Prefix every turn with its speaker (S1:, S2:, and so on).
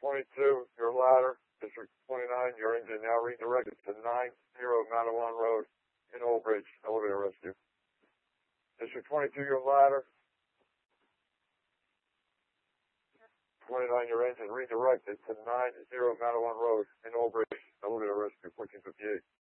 S1: 22, your ladder. District 29, your engine now redirected to 90 Mattawan Road in Old Bridge. Elevator rescue. District 22, your ladder. 29, your engine redirected to 90 Mattawan Road in Old Bridge. Elevator rescue. 1458.